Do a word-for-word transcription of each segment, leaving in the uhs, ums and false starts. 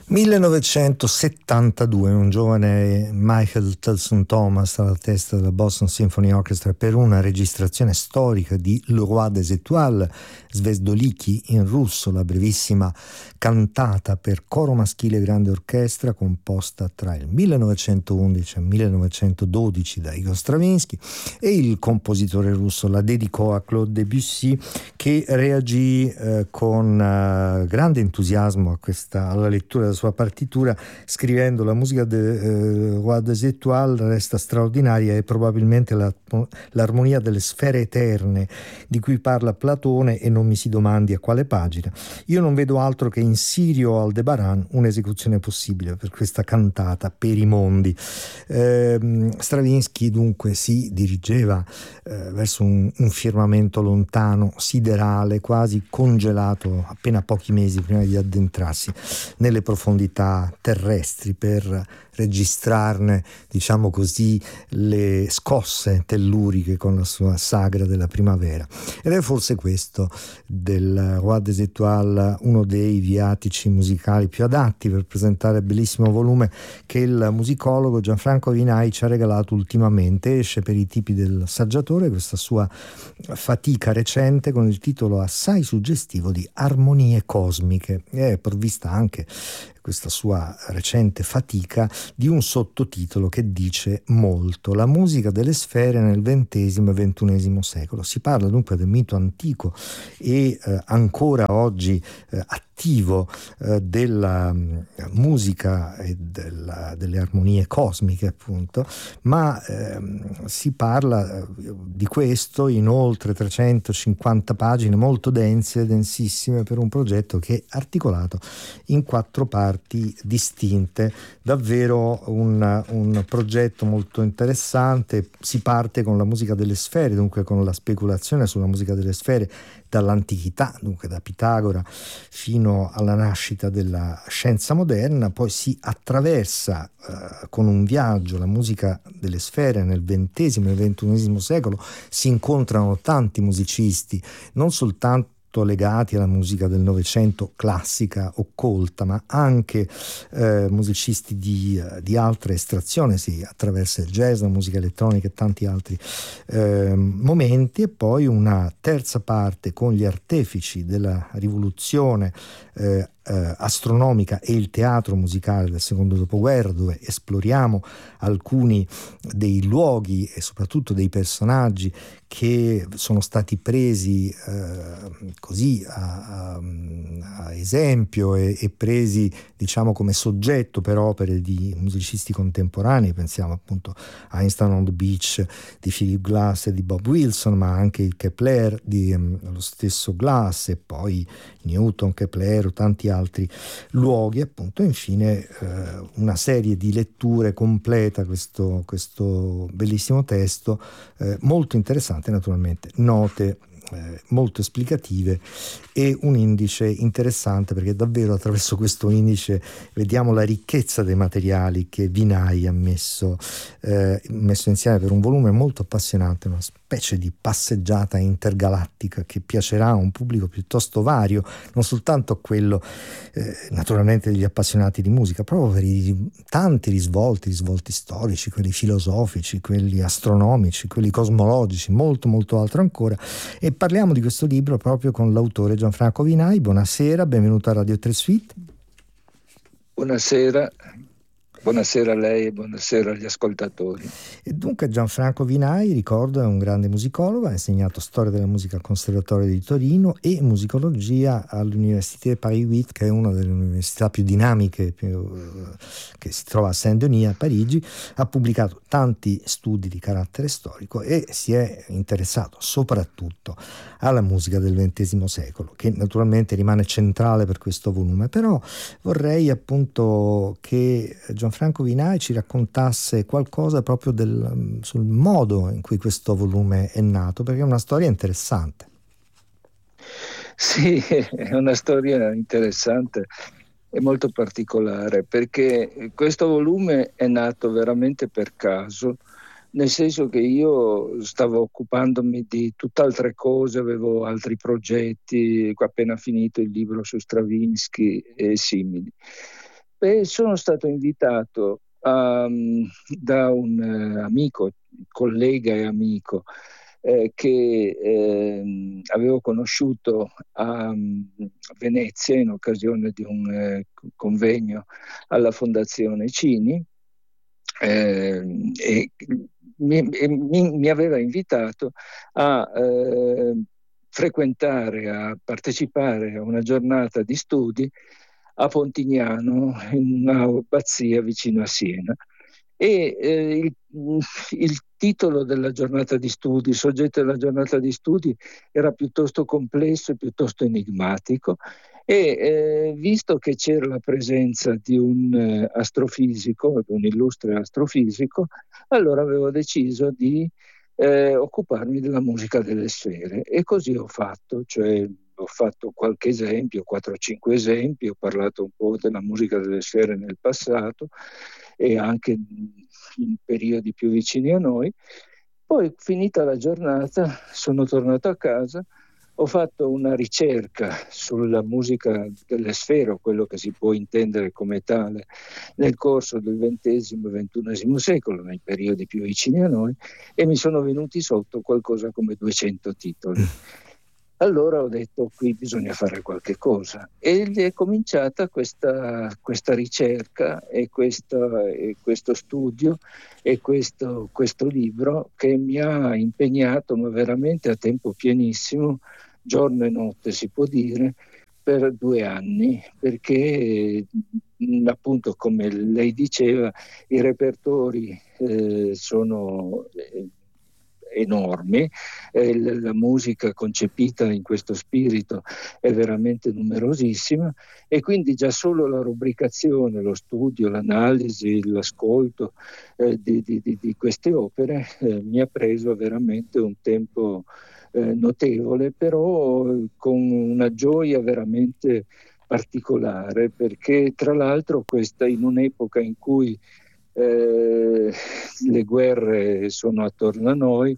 millenovecentosettantadue, un giovane Michael Tilson Thomas alla testa della Boston Symphony Orchestra per una registrazione storica di Le Roi des Étoiles, Svezdoliki in russo, la brevissima cantata per coro maschile e grande orchestra composta tra il millenovecentoundici e il millenovecentododici da Igor Stravinsky, e il compositore russo la dedicò a Claude Debussy, che reagì eh, con eh, grande entusiasmo a questa, alla lettura della sua partitura, scrivendo: la musica de eh, Roi des Étoiles resta straordinaria e probabilmente la, l'armonia delle sfere eterne di cui parla Platone, e non mi si domandi a quale pagina. Io non vedo altro che in Sirio Aldebaran un'esecuzione possibile per questa cantata per i mondi. Eh, Stravinsky dunque si dirigeva eh, verso un, un firmamento lontano, siderale, quasi congelato appena pochi mesi prima di addentrarsi nelle profondità terrestri per registrarne, diciamo così, le scosse telluriche con la sua sagra della primavera. Ed è forse questo del Roi des Étoiles uno dei viatici musicali più adatti per presentare il bellissimo volume che il musicologo Gianfranco Vinai ci ha regalato ultimamente. Esce per i tipi del saggiatore questa sua fatica recente con il titolo assai suggestivo di Armonie cosmiche, e è provvista anche questa sua recente fatica di un sottotitolo che dice molto: la musica delle sfere nel ventesimo e ventunesimo secolo. Si parla dunque del mito antico e eh, ancora oggi eh, attivo eh, della um, musica e della, delle armonie cosmiche, appunto, ma ehm, si parla eh, di questo in oltre trecentocinquanta pagine molto dense, densissime, per un progetto che è articolato in quattro parti distinte. Davvero un, un progetto molto interessante. Si parte con la musica delle sfere, dunque con la speculazione sulla musica delle sfere dall'antichità, dunque da Pitagora fino alla nascita della scienza moderna. Poi si attraversa eh, con un viaggio la musica delle sfere nel ventesimo e ventunesimo secolo. Si incontrano tanti musicisti, non soltanto legati alla musica del Novecento classica o colta, ma anche eh, musicisti di, uh, di altra estrazione. Si attraversa il jazz, la musica elettronica e tanti altri eh, momenti. E poi una terza parte con gli artefici della rivoluzione eh, eh, astronomica e il teatro musicale del secondo dopoguerra, dove esploriamo alcuni dei luoghi e soprattutto dei personaggi che sono stati presi eh, così a, a, a esempio e, e presi, diciamo, come soggetto per opere di musicisti contemporanei. Pensiamo appunto a Einstein on the Beach di Philip Glass e di Bob Wilson, ma anche il Kepler di um, lo stesso Glass, e poi Newton, Kepler o tanti altri luoghi, appunto. E infine eh, una serie di letture completa questo, questo bellissimo testo, eh, molto interessante, naturalmente, note eh, molto esplicative e un indice interessante, perché davvero attraverso questo indice vediamo la ricchezza dei materiali che Vinai ha messo, eh, messo insieme per un volume molto appassionante, una specie di passeggiata intergalattica che piacerà a un pubblico piuttosto vario, non soltanto quello eh, naturalmente degli appassionati di musica, proprio per i tanti risvolti, risvolti storici, quelli filosofici, quelli astronomici, quelli cosmologici, molto molto altro ancora. E parliamo di questo libro proprio con l'autore Gianfranco Vinai. Buonasera, benvenuto a Radio tre Suite. Buonasera. Buonasera a lei e buonasera agli ascoltatori. E dunque Gianfranco Vinai, ricordo, è un grande musicologo, ha insegnato storia della musica al Conservatorio di Torino e musicologia all'Université Paris huit, che è una delle università più dinamiche più, che si trova a Saint-Denis a Parigi. Ha pubblicato tanti studi di carattere storico e si è interessato soprattutto alla musica del ventesimo secolo, che naturalmente rimane centrale per questo volume. Però vorrei appunto che Gianfranco Vinai ci raccontasse qualcosa proprio del, sul modo in cui questo volume è nato, perché è una storia interessante. Sì, è una storia interessante e molto particolare, perché questo volume è nato veramente per caso, nel senso che io stavo occupandomi di tutt'altre cose, avevo altri progetti, ho appena finito il libro su Stravinsky e simili. Beh, sono stato invitato um, da un uh, amico, collega e amico, eh, che eh, avevo conosciuto a um, Venezia in occasione di un eh, convegno alla Fondazione Cini, eh, e mi, e mi, mi aveva invitato a eh, frequentare, a partecipare a una giornata di studi a Pontignano, in un'abbazia vicino a Siena. E eh, il, il titolo della giornata di studi, il soggetto della giornata di studi era piuttosto complesso e piuttosto enigmatico, e eh, visto che c'era la presenza di un eh, astrofisico, di un illustre astrofisico, allora avevo deciso di eh, occuparmi della musica delle sfere, e così ho fatto, cioè ho fatto qualche esempio, quattro o cinque esempi, ho parlato un po' della musica delle sfere nel passato e anche in periodi più vicini a noi. Poi, finita la giornata, sono tornato a casa, ho fatto una ricerca sulla musica delle sfere, o quello che si può intendere come tale, nel corso del ventesimo e ventunesimo secolo, nei periodi più vicini a noi, e mi sono venuti sotto qualcosa come duecento titoli. Allora ho detto, qui bisogna fare qualche cosa, e è cominciata questa, questa ricerca e, questa, e questo studio e questo, questo libro, che mi ha impegnato, ma veramente a tempo pienissimo, giorno e notte si può dire, per due anni, perché appunto, come lei diceva, i repertori eh, sono eh, enormi, eh, la musica concepita in questo spirito è veramente numerosissima, e quindi già solo la rubricazione, lo studio, l'analisi, l'ascolto eh, di, di, di queste opere eh, mi ha preso veramente un tempo eh, notevole, però con una gioia veramente particolare, perché tra l'altro questa in un'epoca in cui Eh, le guerre sono attorno a noi,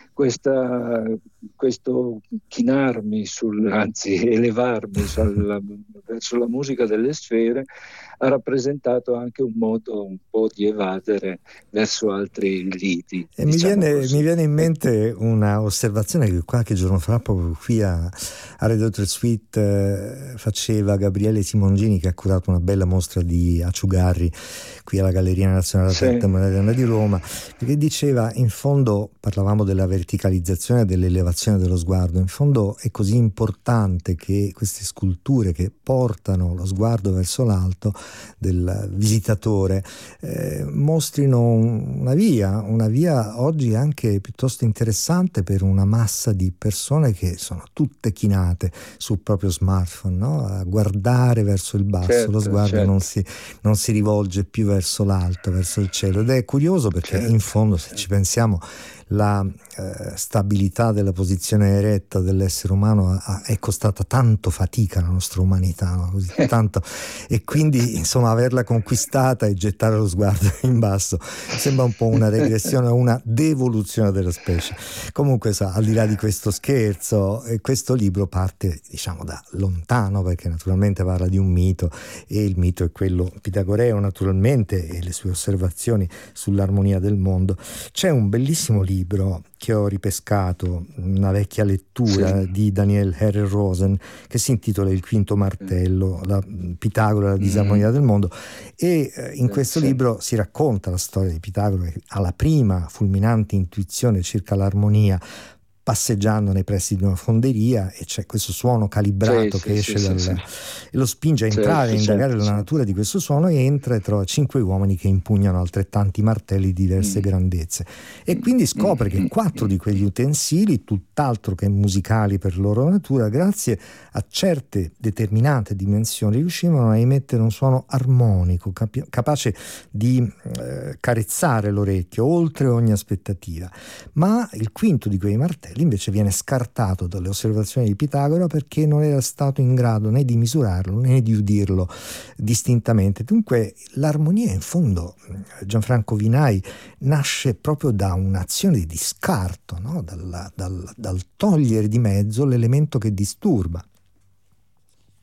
questa, questo chinarmi, sul, anzi elevarmi sulla, verso la musica delle sfere ha rappresentato anche un modo un po' di evadere verso altri lidi. E mi Diciamo viene, così. mi viene in mente una osservazione che qualche giorno fa, proprio qui a, a Red Hot Suite, eh, faceva Gabriele Simongini, che ha curato una bella mostra di Acciugarri qui alla Galleria Nazionale Sì. Aperta Moderna di Roma, perché diceva, in fondo, parlavamo della verticalizzazione, dell'elevazione dello sguardo, in fondo è così importante che queste sculture che portano lo sguardo verso l'alto del visitatore eh, mostrino una via, una via oggi anche piuttosto interessante per una massa di persone che sono tutte chinate sul proprio smartphone, no? A guardare verso il basso, Certo, lo sguardo certo. non si, non si rivolge più verso l'alto, verso il cielo, ed è curioso perché Certo, in fondo, se certo. ci pensiamo, la eh, stabilità della posizione eretta dell'essere umano ha, è costata tanto fatica alla nostra umanità, no? Così tanto, e quindi insomma averla conquistata e gettare lo sguardo in basso sembra un po' una regressione, una devoluzione della specie. Comunque, sa, al di là di questo scherzo, eh, questo libro parte, diciamo, da lontano, perché naturalmente parla di un mito, e il mito è quello pitagoreo, naturalmente, e le sue osservazioni sull'armonia del mondo. C'è un bellissimo libro che ho ripescato, una vecchia lettura, sì, di Daniel Herrer Rosen, che si intitola Il quinto martello, la Pitagora, la disarmonia mm. del mondo, e eh, in questo sì. libro si racconta la storia di Pitagora, che ha la prima fulminante intuizione circa l'armonia passeggiando nei pressi di una fonderia, e c'è questo suono calibrato sì, che sì, esce sì, dal sì. e lo spinge a entrare, certo, a indagare certo, la certo. natura di questo suono, e entra e trova cinque uomini che impugnano altrettanti martelli di diverse mm. grandezze, e quindi scopre mm. che quattro di quegli utensili, tutt'altro che musicali per loro natura, grazie a certe determinate dimensioni riuscivano a emettere un suono armonico, capi- capace di eh, carezzare l'orecchio oltre ogni aspettativa. Ma il quinto di quei martelli invece viene scartato dalle osservazioni di Pitagora, perché non era stato in grado né di misurarlo né di udirlo distintamente. Dunque l'armonia, in fondo, Gianfranco Vinai, nasce proprio da un'azione di scarto, no? dal, dal, dal togliere di mezzo l'elemento che disturba.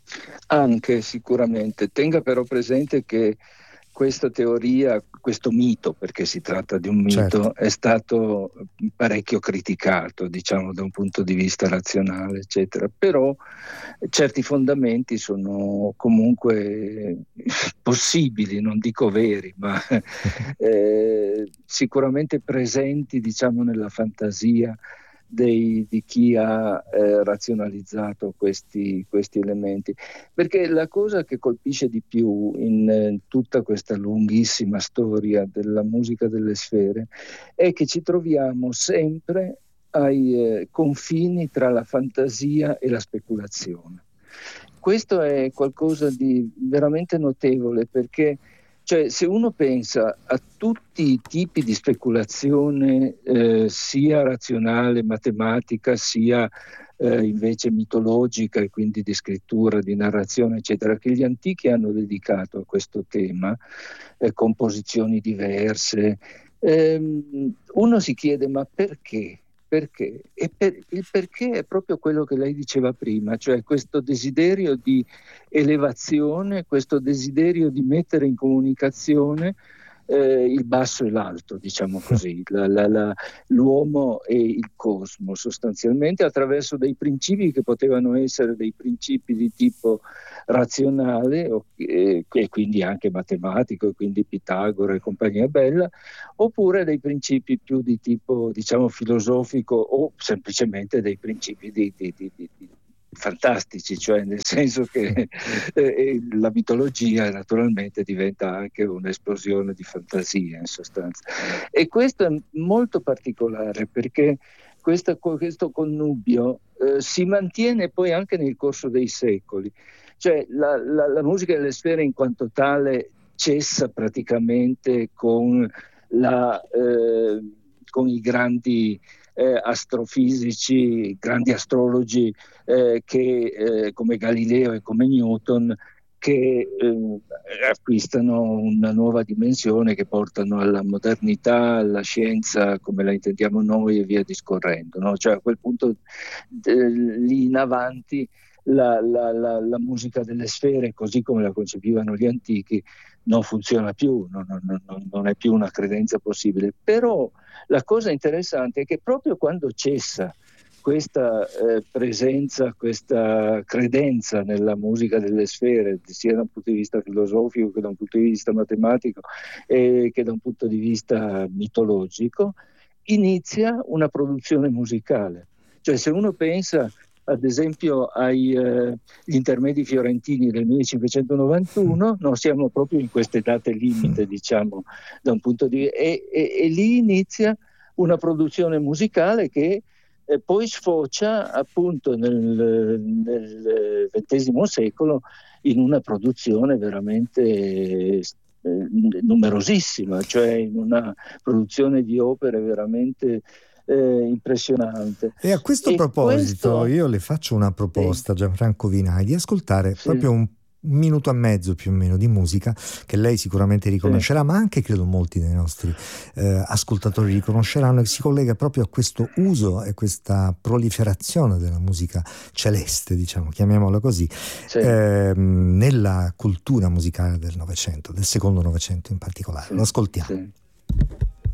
Anche sicuramente. Tenga però presente che questa teoria, questo mito, perché si tratta di un mito, Certo. è stato parecchio criticato, diciamo, da un punto di vista razionale, eccetera. Però certi fondamenti sono comunque possibili, non dico veri, ma eh, sicuramente presenti, diciamo, nella fantasia dei- di chi ha eh, razionalizzato questi, questi elementi. Perché la cosa che colpisce di più in eh, tutta questa lunghissima storia della musica delle sfere è che ci troviamo sempre ai eh, confini tra la fantasia e la speculazione. Questo è qualcosa di veramente notevole, perché cioè, se uno pensa a tutti i tipi di speculazione, eh, sia razionale, matematica, sia eh, invece mitologica e quindi di scrittura, di narrazione, eccetera, che gli antichi hanno dedicato a questo tema, eh, composizioni diverse, ehm, uno si chiede: ma perché? Perché? E per, il perché è proprio quello che lei diceva prima, cioè questo desiderio di elevazione, questo desiderio di mettere in comunicazione eh, il basso e l'alto, diciamo così, la, la, la, l'uomo e il cosmo, sostanzialmente attraverso dei principi che potevano essere dei principi di tipo razionale o, e, e quindi anche matematico, e quindi Pitagora e compagnia bella, oppure dei principi più di tipo, diciamo, filosofico, o semplicemente dei principi di, di, di, di fantastici, cioè nel senso che eh, la mitologia naturalmente diventa anche un'esplosione di fantasia in sostanza. E questo è molto particolare, perché questa, questo connubio eh, si mantiene poi anche nel corso dei secoli. Cioè la, la, la musica delle sfere in quanto tale cessa praticamente con, la, eh, con i grandi eh, astrofisici, grandi astrologi eh, che, eh, come Galileo e come Newton, che eh, acquistano una nuova dimensione, che portano alla modernità, alla scienza come la intendiamo noi e via discorrendo, no? Cioè a quel punto de, lì in avanti la, la, la, la musica delle sfere, così come la concepivano gli antichi, non funziona più, non, non, non, non è più una credenza possibile. Però la cosa interessante è che proprio quando cessa questa eh, presenza, questa credenza nella musica delle sfere, sia da un punto di vista filosofico che da un punto di vista matematico e che da un punto di vista mitologico, inizia una produzione musicale. Cioè, se uno pensa ad esempio agli eh, intermedi fiorentini del millecinquecentonovantuno, no, siamo proprio in queste date limite, diciamo, da un punto di vista, e, e, e lì inizia una produzione musicale che eh, poi sfocia appunto nel, nel ventesimo secolo in una produzione veramente eh, numerosissima, cioè in una produzione di opere veramente eh, impressionante. E a questo E proposito questo, io le faccio una sì, proposta, Gianfranco Vinai, di ascoltare sì, proprio un un minuto e mezzo più o meno di musica che lei sicuramente sì, riconoscerà, ma anche credo molti dei nostri eh, ascoltatori riconosceranno, e si collega proprio a questo uso e questa proliferazione della musica celeste, diciamo, chiamiamola così, sì, ehm, nella cultura musicale del Novecento, del secondo Novecento in particolare. Lo sì, ascoltiamo. sì.